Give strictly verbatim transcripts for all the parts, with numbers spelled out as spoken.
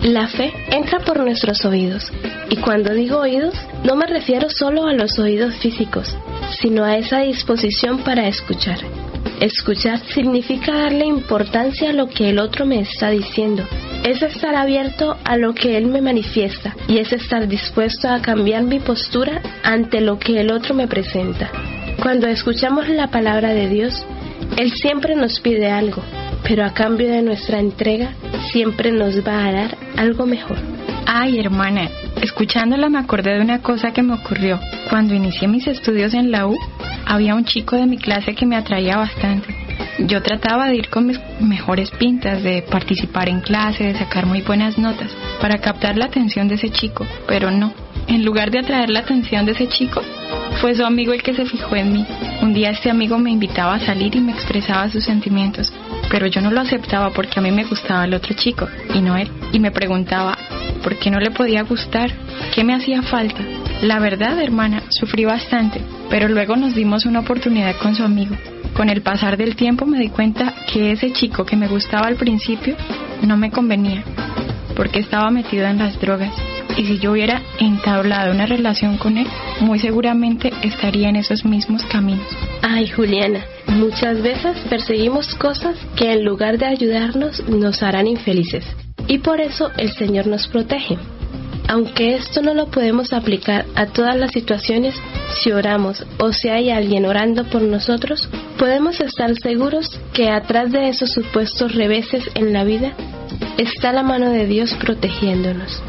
La fe entra por nuestros oídos, y cuando digo oídos, no me refiero solo a los oídos físicos, sino a esa disposición para escuchar. Escuchar significa darle importancia a lo que el otro me está diciendo, es estar abierto a lo que él me manifiesta, y es estar dispuesto a cambiar mi postura ante lo que el otro me presenta. Cuando escuchamos la palabra de Dios, Él siempre nos pide algo, pero a cambio de nuestra entrega, siempre nos va a dar algo mejor. Ay, hermana, escuchándola me acordé de una cosa que me ocurrió. Cuando inicié mis estudios en la U, había un chico de mi clase que me atraía bastante. Yo trataba de ir con mis mejores pintas, de participar en clase, de sacar muy buenas notas, para captar la atención de ese chico, pero no. En lugar de atraer la atención de ese chico, fue su amigo el que se fijó en mí. Un día este amigo me invitaba a salir y me expresaba sus sentimientos, pero yo no lo aceptaba porque a mí me gustaba el otro chico, y no él. Y me preguntaba, ¿por qué no le podía gustar? ¿Qué me hacía falta? La verdad, hermana, sufrí bastante, pero luego nos dimos una oportunidad con su amigo. Con el pasar del tiempo me di cuenta que ese chico que me gustaba al principio no me convenía, porque estaba metido en las drogas. Y si yo hubiera entablado una relación con él, muy seguramente estaría en esos mismos caminos. Ay, Juliana, muchas veces perseguimos cosas que en lugar de ayudarnos nos harán infelices. Y por eso el Señor nos protege. Aunque esto no lo podemos aplicar a todas las situaciones, si oramos o si hay alguien orando por nosotros, podemos estar seguros que atrás de esos supuestos reveses en la vida está la mano de Dios protegiéndonos.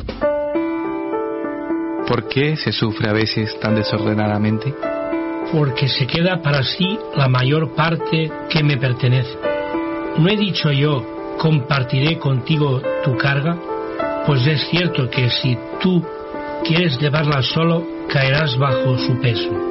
¿Por qué se sufre a veces tan desordenadamente? Porque se queda para sí la mayor parte que me pertenece. ¿No he dicho yo, compartiré contigo tu carga? Pues es cierto que si tú quieres llevarla solo, caerás bajo su peso.